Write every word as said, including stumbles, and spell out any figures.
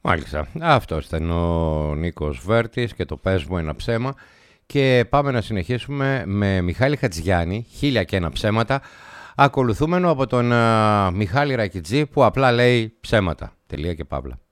Μάλιστα. Αυτός ήταν ο Νίκος Βέρτης και το «Πες μου ένα ψέμα». Και πάμε να συνεχίσουμε με Μιχάλη Χατζηγιάννη, «Χίλια και ένα ψέματα», ακολουθούμενο από τον uh, Μιχάλη Ρακιτζή που απλά λέει ψέματα. Τελεία και παύλα.